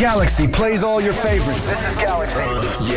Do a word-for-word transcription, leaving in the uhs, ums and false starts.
Galaxy plays all your favorites. This is Galaxy.